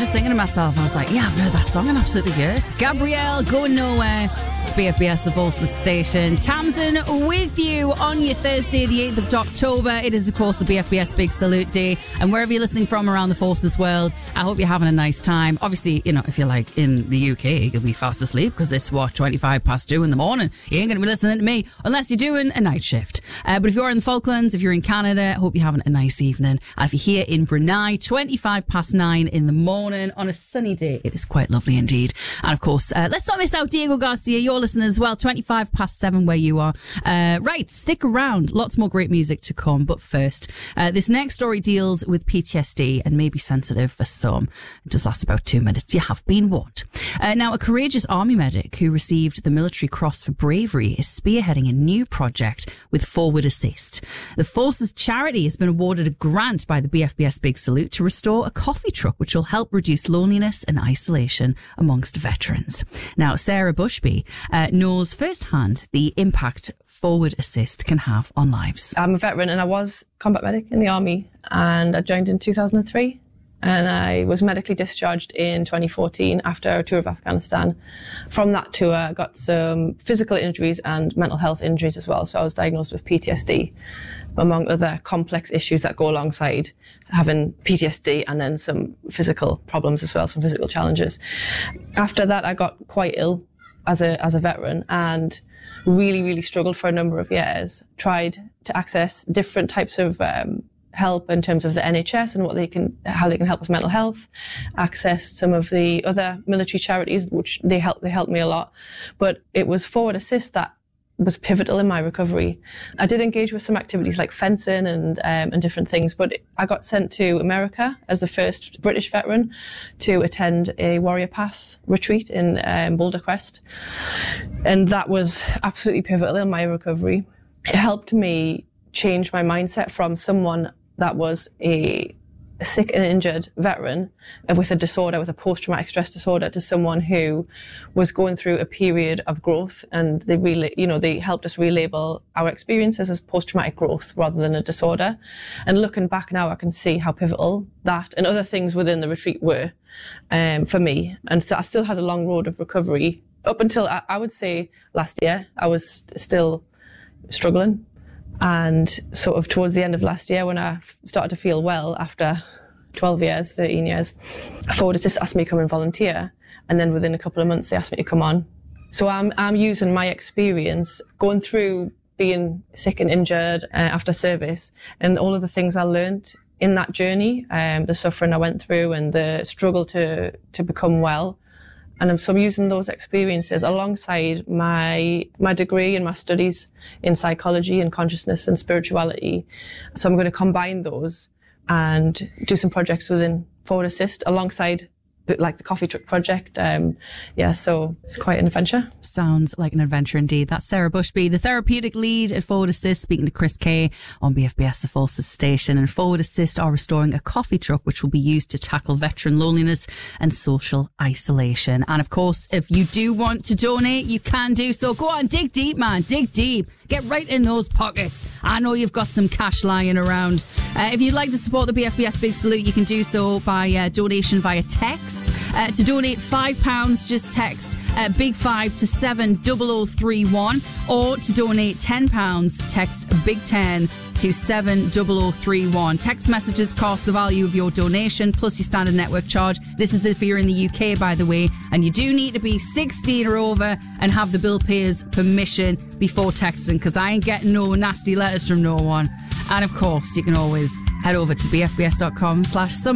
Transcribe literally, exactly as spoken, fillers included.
just thinking to myself, I was like, yeah, I've heard that song in absolutely years. Gabrielle, Going Nowhere. It's B F B S, the Forces Station. Tamsin with you on your Thursday, the eighth of October. It is, of course, the B F B S Big Salute Day. And wherever you're listening from around the Forces world, I hope you're having a nice time. Obviously, you know, if you're like in the U K, you'll be fast asleep because it's, what, twenty-five past two in the morning. You ain't going to be listening to me unless you're doing a night shift. Uh, but if you're in the Falklands, if you're in Canada, I hope you're having a nice evening. And if you're here in Brunei, twenty-five past nine in the morning on a sunny day, it is quite lovely indeed. And of course, uh, let's not miss out Diego Garcia. You're listening as well, twenty-five past seven where you are. Uh, right, stick around. Lots more great music to come. But first, uh, this next story deals with P T S D and may be sensitive for some. It just lasts about two minutes. You have been warned. Uh, now, a courageous army medic who received the Military Cross for bravery is spearheading a new project with Forward Assist. The Forces charity has been awarded a grant by the B F B S Big Salute to restore a coffee truck which will help reduce loneliness and isolation amongst veterans. Now, Sarah Bushby uh, knows firsthand the impact Forward Assist can have on lives. I'm a veteran and I was combat medic in the army, and I joined in two thousand three. And I was medically discharged in twenty fourteen after a tour of Afghanistan. From that tour, I got some physical injuries and mental health injuries as well. So I was diagnosed with P T S D, among other complex issues that go alongside having P T S D, and then some physical problems as well, some physical challenges. After that, I got quite ill as a as a veteran and really, really struggled for a number of years. Tried to access different types of um, help in terms of the N H S and what they can, how they can help with mental health, access some of the other military charities, which they helped, they helped me a lot. But it was Forward Assist that was pivotal in my recovery. I did engage with some activities like fencing and um, and different things, but I got sent to America as the first British veteran to attend a Warrior Path retreat in um, Boulder Crest. And that was absolutely pivotal in my recovery. It helped me change my mindset from someone that was a sick and injured veteran with a disorder, with a post-traumatic stress disorder, to someone who was going through a period of growth. And they really, you know, they helped us relabel our experiences as post-traumatic growth rather than a disorder. And looking back now, I can see how pivotal that and other things within the retreat were um, for me. And so I still had a long road of recovery up until I, I would say last year. I was still struggling. And sort of towards the end of last year, when I started to feel well after twelve years, thirteen years, Forward Assist asked me to come and volunteer. And then within a couple of months, they asked me to come on. So I'm, I'm using my experience going through being sick and injured uh, after service, and all of the things I learned in that journey, um, the suffering I went through and the struggle to, to become well. And so I'm using those experiences alongside my my degree and my studies in psychology and consciousness and spirituality. So I'm going to combine those and do some projects within Forward Assist alongside the, like the coffee truck project. Um, yeah, so it's quite an adventure. Sounds like an adventure indeed. That's Sarah Bushby, the therapeutic lead at Forward Assist, speaking to Chris Kay on B F B S, the Forces Station. And Forward Assist are restoring a coffee truck which will be used to tackle veteran loneliness and social isolation. And of course, if you do want to donate, you can do so. Go on, dig deep, man, dig deep. Get right in those pockets. I know you've got some cash lying around. Uh, if you'd like to support the B F B S Big Salute, you can do so by uh, donation via text. Uh, to donate five pounds, just text uh, Big Five to seven double oh three one, or to donate ten pounds, text Big Ten to seven double oh three one. Text messages cost the value of your donation plus your standard network charge. This is if you're in the U K, by the way, and you do need to be sixteen or over and have the bill payer's permission before texting, because I ain't getting no nasty letters from no one. And of course, you can always head over to bfbs.com slash summer